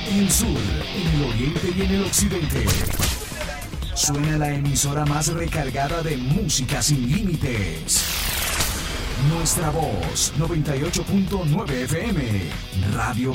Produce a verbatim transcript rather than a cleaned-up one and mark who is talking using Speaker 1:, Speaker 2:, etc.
Speaker 1: en el sur, en el oriente y en el occidente. Suena la emisora más recargada de música sin límites. Nuestra voz, noventa y ocho punto nueve F M, Radio